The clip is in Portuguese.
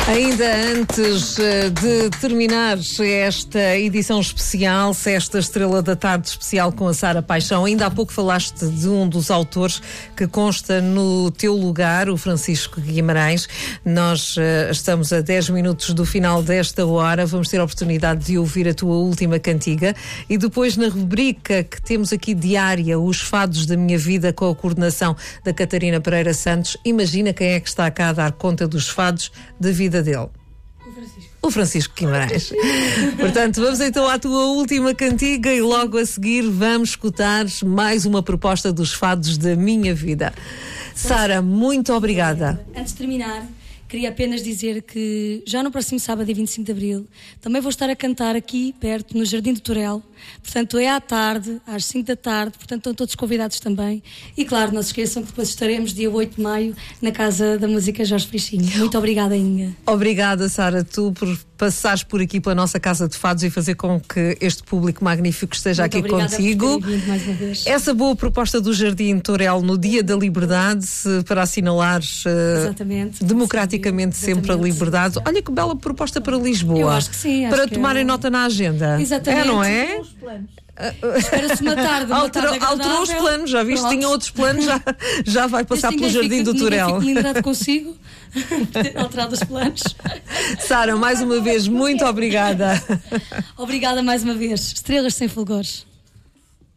Ainda antes de terminar esta edição especial, Sexta Estrela da Tarde especial com a Sara Paixão, ainda há pouco falaste de um dos autores que consta no teu lugar, o Francisco Guimarães. Nós estamos a 10 minutos do final desta hora, vamos ter a oportunidade de ouvir a tua última cantiga e depois na rubrica que temos aqui diária, Os Fados da Minha Vida, com a coordenação da Catarina Pereira Santos. Imagina quem é que está cá a dar conta dos fados da vida dele. O Francisco Guimarães. Portanto, vamos então à tua última cantiga e logo a seguir vamos escutar mais uma proposta dos fados da minha vida. Sara, muito obrigada. Antes de terminar, queria apenas dizer que já no próximo sábado, dia 25 de Abril, também vou estar a cantar aqui, perto, no Jardim do Torel. Portanto, é à tarde, às 5 da tarde, portanto, estão todos convidados também. E, claro, não se esqueçam que depois estaremos dia 8 de maio na Casa da Música Jorge Freixinho. Muito obrigada, Inga. Obrigada, Sara, tu por passares por aqui pela nossa Casa de Fados e fazer com que este público magnífico esteja muito aqui contigo. Mais uma vez. Essa boa proposta do Jardim Torel no Dia da Liberdade, para assinalar democraticamente sempre a liberdade. Olha que bela proposta para Lisboa. Eu acho que sim. Para tomarem nota na agenda. Exatamente. É, não é? Espera-se uma tarde alterou os planos, já viste? Tinha outros planos, já vai passar pelo Jardim do Torel. Fico lembrado consigo ter alterado os planos. Sara, mais uma vez, muito obrigada. Obrigada mais uma vez. Estrelas sem fulgores.